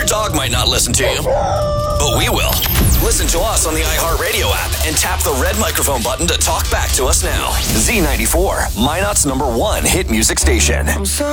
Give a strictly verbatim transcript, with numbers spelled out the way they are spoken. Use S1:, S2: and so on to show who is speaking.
S1: dog might not listen to you, but we will. Listen to us on the iHeartRadio app and tap the red microphone button to talk back to us now. Z ninety-four, Minot's number one hit music station.